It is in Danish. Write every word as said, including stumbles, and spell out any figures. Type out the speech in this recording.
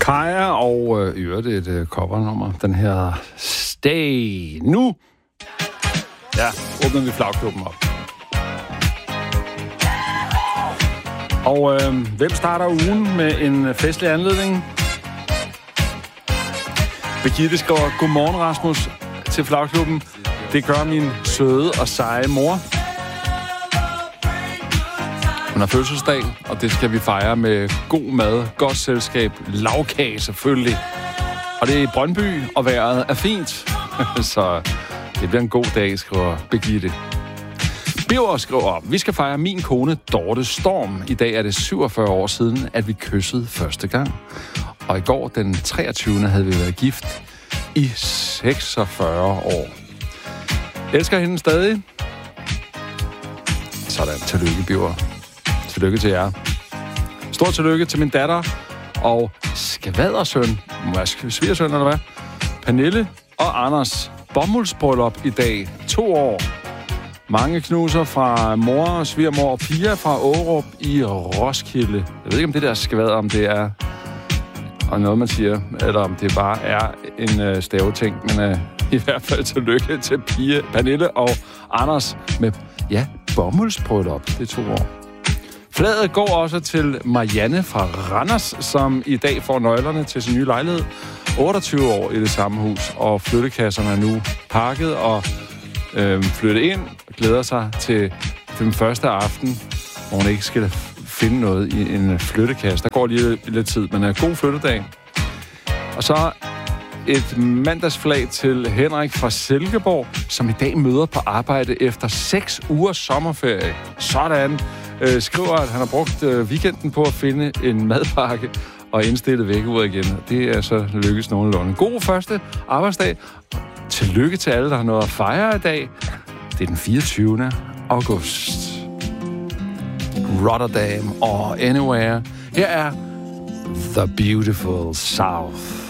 Kaja og øh, i øvrigt et øh, covernummer. Den her Stay. Nu ja, åbner vi flagklubben op. Og øh, hvem starter ugen med en festlig anledning? Birgitte skriver, godmorgen Rasmus til flagklubben. Det gør min søde og seje mor. Hun har fødselsdag, og det skal vi fejre med god mad, godt selskab, lagkage selvfølgelig. Og det er i Brøndby, og vejret er fint. Så det bliver en god dag, skriver Birgitte. Birger skriver, vi skal fejre min kone Dorte Storm. I dag er det syvogfyrre år siden, at vi kyssede første gang. Og i går, den treogtyvende havde vi været gift i seksogfyrre år. Elsker hende stadig. Sådan, tillykke, Birger. Tillykke til jer. Stort tillykke til min datter og skvadersøn, svigersøn eller hvad? Pernille og Anders. Bomuldsbryllup i dag. To år. Mange knuser fra mor, svigermor og Pia fra Aarup i Roskilde. Jeg ved ikke, om det der skvad, om det er og noget, man siger, eller om det bare er en øh, staveting. Men øh, i hvert fald tillykke til Pia, Pernille og Anders med, ja, bomuldsbryllup. Det er to år. Fladet går også til Marianne fra Randers, som i dag får nøglerne til sin nye lejlighed. otteogtyve år i det samme hus, og flyttekasserne er nu pakket og øh, flyttet ind og glæder sig til den første aften, hvor hun ikke skal finde noget i en flyttekasse. Der går lige lidt tid, men er god flyttedag. Og så et mandagsflag til Henrik fra Silkeborg, som i dag møder på arbejde efter seks ugers sommerferie. Sådan. Øh, skriver, at han har brugt øh, weekenden på at finde en madpakke og indstillet vækkeuret igen. Det er så lykkes nogenlunde. God første arbejdsdag. Tillykke til alle, der har noget at fejre i dag. Det er den fireogtyvende august. Rotterdam og Anywhere. Her er The Beautiful South.